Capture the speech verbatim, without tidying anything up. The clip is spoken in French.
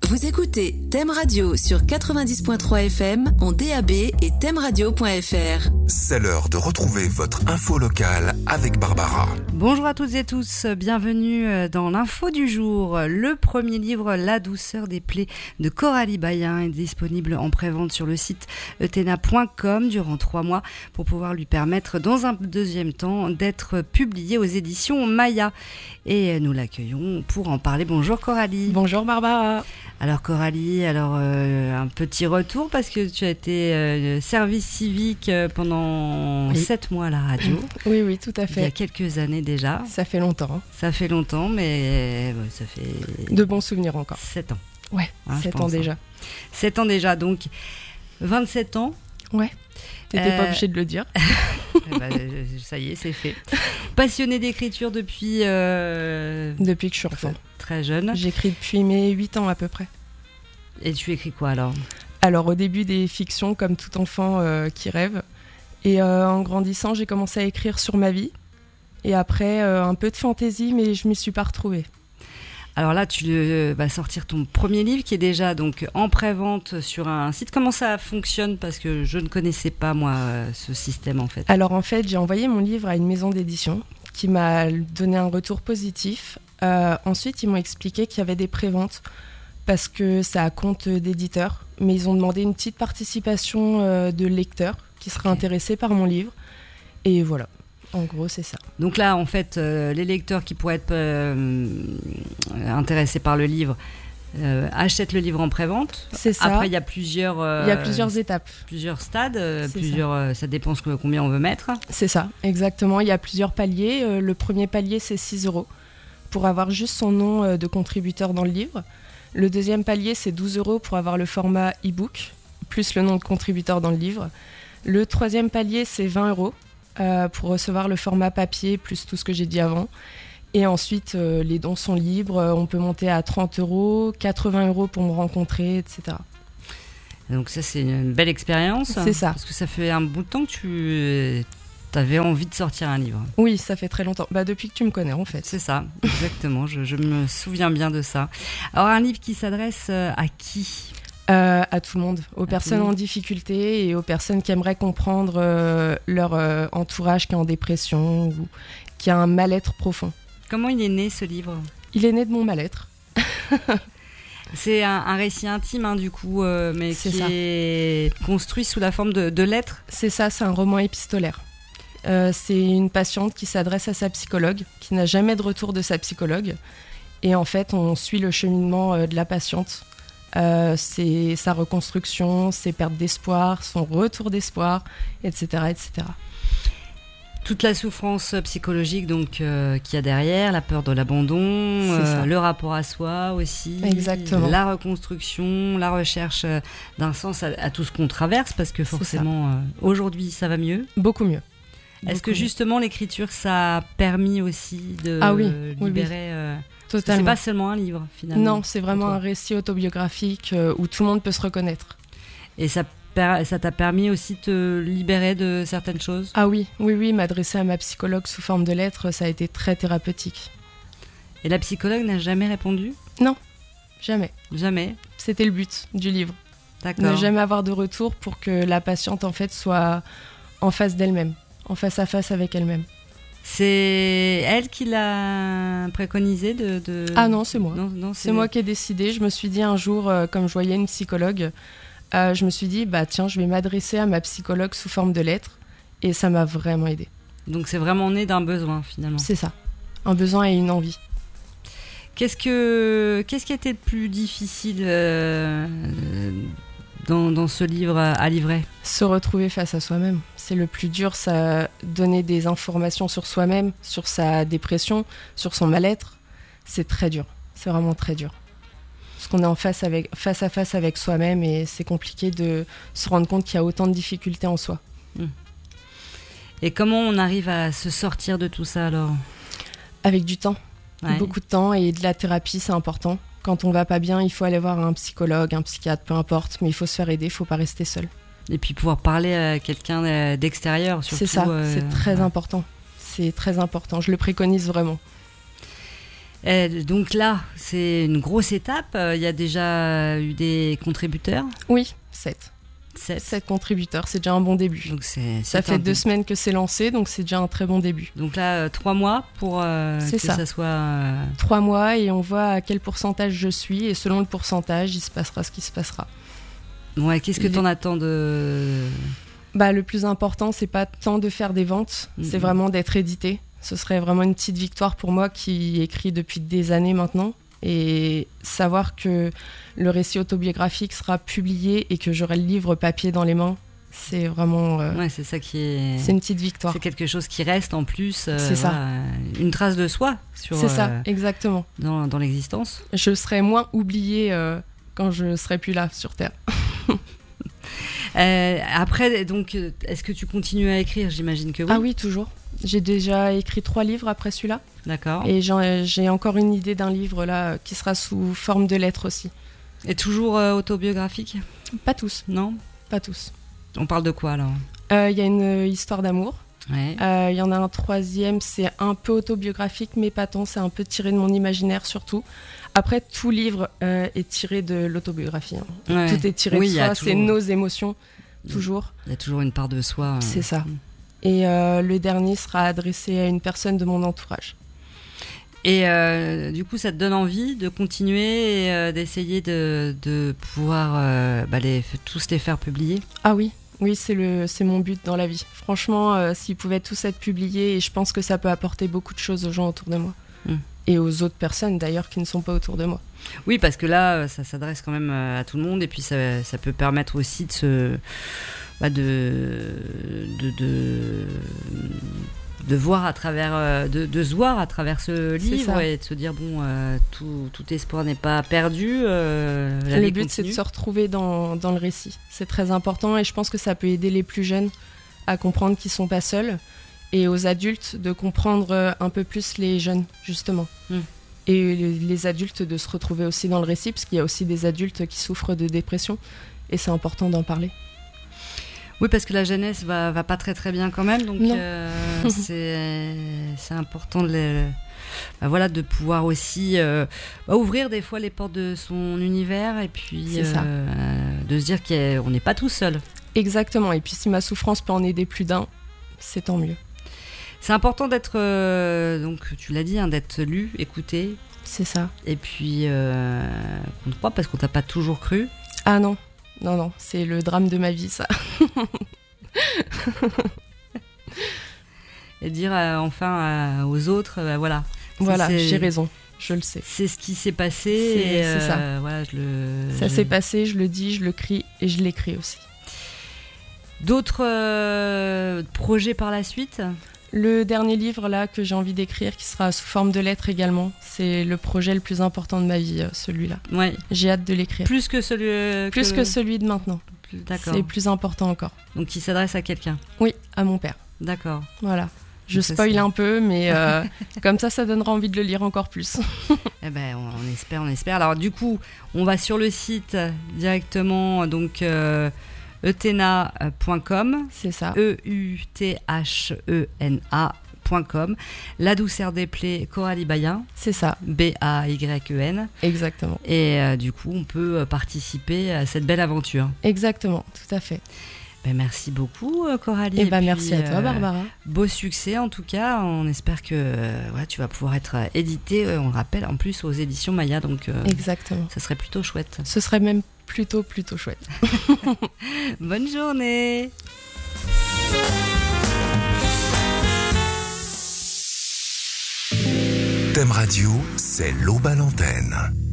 Vous écoutez Thème Radio sur quatre-vingt-dix virgule trois F M en D A B et thème radio point F R. C'est l'heure de retrouver votre info locale avec Barbara. Bonjour à toutes et tous, bienvenue dans l'info du jour. Le premier livre, La douceur des plaies de Coralie Bayen, est disponible en prévente sur le site etena point com durant trois mois pour pouvoir lui permettre dans un deuxième temps d'être publié aux éditions Maya. Et nous l'accueillons pour en parler. Bonjour Coralie. Bonjour Barbara. Alors Coralie, alors euh, un petit retour parce que tu as été euh, service civique pendant oui. sept mois à la radio. Oui, oui, tout à fait. Il y a quelques années déjà. Ça fait longtemps. Ça fait longtemps, mais ouais, ça fait... De bons souvenirs encore. sept ans. Ouais, hein, sept ans déjà. sept ans déjà, donc vingt-sept ans. Ouais, t'étais euh... pas obligée de le dire. bah, ça y est, c'est fait. Passionnée d'écriture depuis... Euh... Depuis que je suis enfant. Très jeune. J'écris depuis mes huit ans à peu près. Et tu écris quoi alors ? Alors au début des fictions comme tout enfant euh, qui rêve. Et euh, en grandissant, j'ai commencé à écrire sur ma vie. Et après, euh, un peu de fantaisie, mais je m'y suis pas retrouvée. Alors là, tu euh, vas sortir ton premier livre qui est déjà donc en pré-vente sur un site. Comment ça fonctionne ? Parce que je ne connaissais pas, moi, euh, ce système en fait. Alors en fait, j'ai envoyé mon livre à une maison d'édition qui m'a donné un retour positif. Euh, ensuite, ils m'ont expliqué qu'il y avait des préventes parce que ça a compte d'éditeurs. Mais ils ont demandé une petite participation euh, de lecteurs qui seraient okay. intéressés par mon livre. Et voilà. En gros, c'est ça. Donc là, en fait, euh, les lecteurs qui pourraient être euh, intéressés par le livre euh, achètent le livre en prévente. C'est ça. Après, il y a plusieurs... Euh, il y a plusieurs étapes. Plusieurs stades. Euh, plusieurs, ça. Euh, ça dépend que, combien on veut mettre. C'est ça, exactement. Il y a plusieurs paliers. Euh, le premier palier, c'est six euros pour avoir juste son nom euh, de contributeur dans le livre. Le deuxième palier, c'est douze euros pour avoir le format e-book, plus le nom de contributeur dans le livre. Le troisième palier, c'est vingt euros. Euh, pour recevoir le format papier plus tout ce que j'ai dit avant. Et ensuite, euh, les dons sont libres. On peut monter à trente euros, quatre-vingts euros pour me rencontrer, et cetera. Donc ça, c'est une belle expérience. C'est ça. Parce que ça fait un bout de temps que tu avais envie de sortir un livre. Oui, ça fait très longtemps. Bah, depuis que tu me connais, en fait. C'est ça, exactement. je, je me souviens bien de ça. Alors, un livre qui s'adresse à qui ? Euh, à tout le monde, aux à personnes en difficulté et aux personnes qui aimeraient comprendre euh, leur euh, entourage qui est en dépression ou qui a un mal-être profond. Comment il est né ce livre ? Il est né de mon mal-être. C'est un, un récit intime hein, du coup, euh, mais c'est qui ça. Est construit sous la forme de, de lettres ? C'est ça, c'est un roman épistolaire. Euh, c'est une patiente qui s'adresse à sa psychologue, qui n'a jamais de retour de sa psychologue. Et en fait, on suit le cheminement euh, de la patiente. Euh, c'est sa reconstruction, ses pertes d'espoir, son retour d'espoir, et cetera, et cetera. Toute la souffrance psychologique donc euh, qu'il y a derrière, la peur de l'abandon, euh, le rapport à soi aussi, exactement. La reconstruction, la recherche d'un sens à, à tout ce qu'on traverse, parce que forcément euh, aujourd'hui ça va mieux. Beaucoup mieux. Est-ce Beaucoup que justement mieux. L'écriture ça a permis aussi de ah oui, libérer oui, oui. Euh, Totalement. C'est pas seulement un livre, finalement. Non, c'est vraiment un récit autobiographique euh, où tout le monde peut se reconnaître. Et ça, per- ça t'a permis aussi de te libérer de certaines choses ? Ah oui, oui, oui, m'adresser à ma psychologue sous forme de lettres, ça a été très thérapeutique. Et la psychologue n'a jamais répondu ? Non, jamais. Jamais ? C'était le but du livre. D'accord. Ne jamais avoir de retour pour que la patiente, en fait, soit en face d'elle-même, en face à face avec elle-même. C'est elle qui l'a préconisé de, de... Ah non, c'est moi. Non, non, c'est... c'est moi qui ai décidé. Je me suis dit un jour, euh, comme je voyais une psychologue, euh, je me suis dit, bah tiens, je vais m'adresser à ma psychologue sous forme de lettres. Et ça m'a vraiment aidée. Donc c'est vraiment né d'un besoin, finalement. C'est ça. Un besoin et une envie. Qu'est-ce, que... Qu'est-ce qui a été le plus difficile euh... Dans, dans ce livre à, à livrer ? Se retrouver face à soi-même. C'est le plus dur, ça donner des informations sur soi-même, sur sa dépression, sur son mal-être. C'est très dur, c'est vraiment très dur. Parce qu'on est en face, avec, face à face avec soi-même et c'est compliqué de se rendre compte qu'il y a autant de difficultés en soi. Mmh. Et comment on arrive à se sortir de tout ça alors ? Avec du temps, ouais. Beaucoup de temps et de la thérapie, c'est important. Quand on va pas bien, il faut aller voir un psychologue, un psychiatre, peu importe, mais il faut se faire aider, il faut pas rester seul. Et puis pouvoir parler à quelqu'un d'extérieur, surtout. C'est ça, euh, c'est très ouais. important. C'est très important, je le préconise vraiment. Et donc là, c'est une grosse étape. Il y a déjà eu des contributeurs. Oui, sept. Sept. Sept contributeurs, c'est déjà un bon début. Donc c'est, ça c'est fait deux dé... semaines que c'est lancé, donc c'est déjà un très bon début. Donc là, euh, trois mois pour euh, c'est que ça. ça soit... Euh... Trois mois et on voit à quel pourcentage je suis. Et selon le pourcentage, il se passera ce qui se passera. Ouais, qu'est-ce que Les... t'en attends de... Bah, le plus important, c'est pas tant de faire des ventes, mmh. c'est vraiment d'être édité. Ce serait vraiment une petite victoire pour moi qui écrit depuis des années maintenant. Et savoir que le récit autobiographique sera publié et que j'aurai le livre papier dans les mains, c'est vraiment... Euh, ouais, c'est ça qui est... C'est une petite victoire. C'est quelque chose qui reste en plus. Euh, c'est voilà, ça. Une trace de soi sur... C'est ça, euh, exactement. Dans, dans l'existence. Je serai moins oubliée euh, quand je serai plus là sur Terre. euh, après, donc, est-ce que tu continues à écrire ? J'imagine que oui. Ah oui, toujours. J'ai déjà écrit trois livres après celui-là. D'accord. Et j'en, j'ai encore une idée d'un livre là qui sera sous forme de lettres aussi. Et toujours euh, autobiographique ? Pas tous. Non ? Pas tous. On parle de quoi alors ? Il euh, y a une histoire d'amour. Il ouais. euh, y en a un troisième, c'est un peu autobiographique, mais pas tant. C'est un peu tiré de mon imaginaire surtout. Après, tout livre euh, est tiré de l'autobiographie. Hein. Ouais. Tout est tiré oui, de soi. toujours... C'est nos émotions, toujours. Il y a toujours une part de soi. Euh... C'est ça. Et euh, le dernier sera adressé à une personne de mon entourage. Et euh, du coup, ça te donne envie de continuer et euh, d'essayer de, de pouvoir euh, bah, les, tous les faire publier ? Ah oui, oui, c'est, le, c'est mon but dans la vie. Franchement, euh, s'ils pouvaient tous être publiés, et je pense que ça peut apporter beaucoup de choses aux gens autour de moi. Mmh. Et aux autres personnes d'ailleurs qui ne sont pas autour de moi. Oui, parce que là, ça s'adresse quand même à tout le monde et puis ça, ça peut permettre aussi de se... Bah de, de, de, de voir à travers, de, de se voir à travers ce livre et de se dire bon, euh, tout, tout espoir n'est pas perdu. Euh, la le vie but continue. C'est de se retrouver dans, dans le récit. C'est très important et je pense que ça peut aider les plus jeunes à comprendre qu'ils sont pas seuls et aux adultes de comprendre un peu plus les jeunes justement. Mm. Et les adultes de se retrouver aussi dans le récit parce qu'il y a aussi des adultes qui souffrent de dépression et c'est important d'en parler. Oui, parce que la jeunesse va, va pas très très bien quand même, donc euh, c'est, c'est important de, les, bah voilà, de pouvoir aussi euh, bah ouvrir des fois les portes de son univers et puis euh, de se dire qu'on n'est pas tout seul. Exactement, et puis si ma souffrance peut en aider plus d'un, c'est tant mieux. C'est important d'être, euh, donc tu l'as dit, hein, d'être lu, écouté. C'est ça. Et puis, euh, on te croit parce qu'on t'a pas toujours cru. Ah non. Non, non, c'est le drame de ma vie, ça. Et dire euh, enfin euh, aux autres, euh, voilà. Voilà, c'est, j'ai raison, je le sais. C'est ce qui s'est passé. C'est, et, c'est ça. Euh, voilà, je le, ça je... s'est passé, je le dis, je le crie et je l'écris aussi. D'autres euh, projets par la suite ? Le dernier livre là que j'ai envie d'écrire, qui sera sous forme de lettres également, c'est le projet le plus important de ma vie, celui-là. Ouais. J'ai hâte de l'écrire. Plus que celui euh, plus que... que celui de maintenant. Plus, d'accord. C'est plus important encore. Donc il s'adresse à quelqu'un. Oui, à mon père. D'accord. Voilà. Je ça, spoil c'est... un peu, mais euh, comme ça, ça donnera envie de le lire encore plus. Eh ben, on, on espère, on espère. Alors du coup, on va sur le site directement, donc. Euh, eutena point com, c'est ça. E U T H E N A point com. La douceur des plaies, Coralie Bayen. C'est ça. B A Y E N. Exactement. Et euh, du coup, on peut participer à cette belle aventure. Exactement, tout à fait. Ben, merci beaucoup, Coralie. Et, et ben, puis, merci à toi, Barbara. Euh, beau succès, en tout cas. On espère que euh, ouais, tu vas pouvoir être édité, euh, on le rappelle, en plus aux éditions Maya. Donc, euh, exactement. Ça serait plutôt chouette. Ce serait même plutôt, plutôt chouette. Bonne journée. Thème Radio, c'est l'Aube à l'antenne.